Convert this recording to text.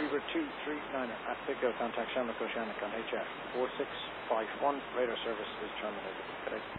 Beaver 239 at Pico, contact Shamrock Oceanic on HF 4651. Radar service is terminated. Good day.